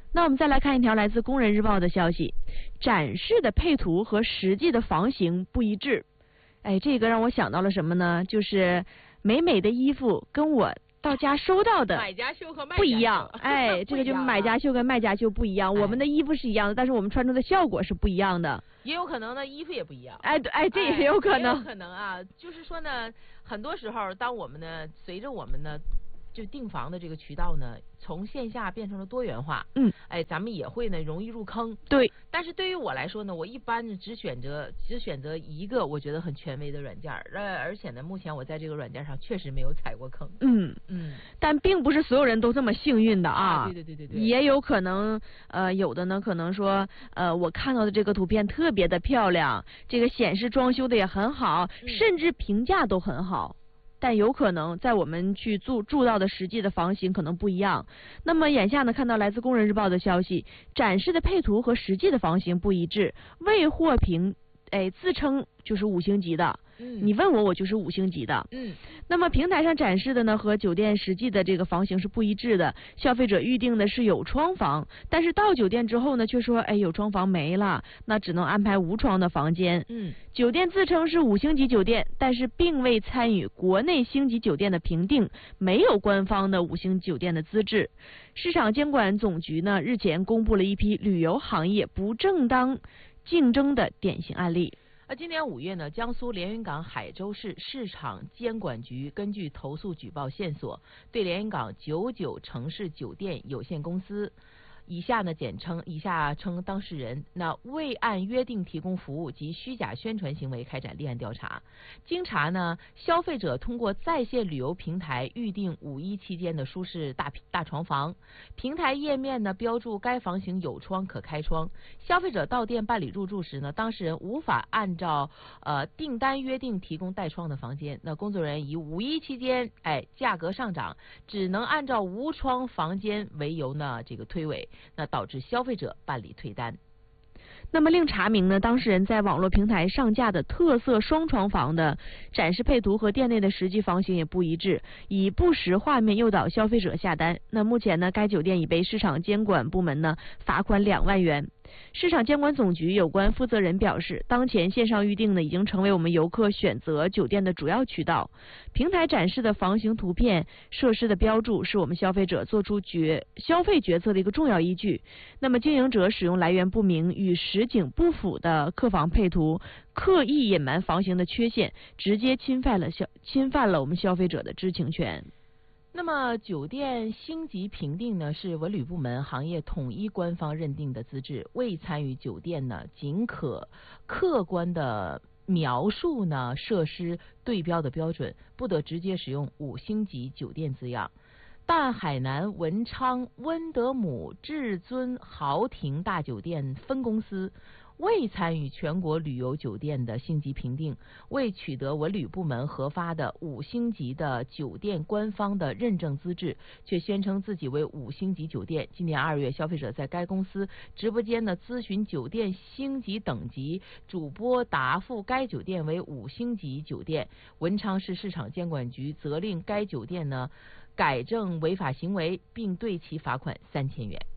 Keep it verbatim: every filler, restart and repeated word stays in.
那我们再来看一条来自《工人日报》的消息，展示的配图和实际的房型不一致。哎，这个让我想到了什么呢？就是美美的衣服跟我到家收到的买家秀和卖家秀不一样。哎，这个就买家秀跟卖家秀不一样。我们的衣服是一样的，但是我们穿出的效果是不一样的。 也有可能呢，衣服也不一样。 哎，对，哎，这也有可能。 哎、有可能啊，就是说呢，很多时候，当我们呢，随着我们呢，就订房的这个渠道呢，从线下变成了多元化。 嗯， 哎，咱们也会呢容易入坑。 对。 但是对于我来说呢，我一般只选择只选择一个我觉得很权威的软件，呃，而且呢，目前我在这个软件上确实没有踩过坑。 嗯嗯。 但并不是所有人都这么幸运的啊。 啊对对对对对。 也有可能，呃，有的呢可能说，呃，我看到的这个图片特别的漂亮，这个显示装修的也很好， 嗯、 甚至评价都很好。但有可能在我们去住住到的实际的房型可能不一样。那么眼下呢，看到来自《工人日报》的消息，展示的配图和实际的房型不一致，未获评，哎，自称就是五星级的。 嗯， 你问我，我就是五星级的。 嗯， 那么平台上展示的呢，和酒店实际的这个房型是不一致的。消费者预定的是有窗房，但是到酒店之后呢，却说，哎，有窗房没了，那只能安排无窗的房间。 嗯， 酒店自称是五星级酒店，但是并未参与国内星级酒店的评定，没有官方的五星酒店的资质。市场监管总局呢，日前公布了一批旅游行业不正当竞争的典型案例。 那今年五月呢，江苏连云港海州市市场监管局根据投诉举报线索，对连云港九九城市酒店有限公司以下呢简称以下称当事人，那未按约定提供服务及虚假宣传行为开展立案调查。经查呢，消费者通过在线旅游平台预订五一期间的舒适大大床房，平台页面呢标注该房型有窗可开窗，消费者到店办理入住时呢，当事人无法按照呃订单约定提供带窗的房间，那工作人员以五一期间哎价格上涨，只能按照无窗房间为由呢这个推诿。那导致消费者办理退单。 那么另查明呢，当事人在网络平台上架的特色双床房的展示配图和店内的实际房型也不一致，以不实画面诱导消费者下单。那目前呢，该酒店已被市场监管部门呢罚款两万元。市场监管总局有关负责人表示，当前线上预订呢已经成为我们游客选择酒店的主要渠道。平台展示的房型图片、设施的标注是我们消费者做出决消费决策的一个重要依据。那么经营者使用来源不明、与实景不符的客房配图，刻意隐瞒房型的缺陷，直接侵犯了消侵犯了我们消费者的知情权。 那么酒店星级评定呢，是文旅部门行业统一官方认定的资质，未参与酒店呢，仅可客观的描述呢设施对标的标准，不得直接使用五星级酒店字样。但海南文昌温德姆至尊豪庭大酒店分公司未参与全国旅游酒店的星级评定，未取得文旅部门核发的五星级的酒店官方的认证资质，却宣称自己为五星级酒店。今年二月，消费者在该公司直播间呢咨询酒店星级等级，主播答复该酒店为五星级酒店。文昌市市场监管局责令该酒店呢改正违法行为，并对其罚款三千元。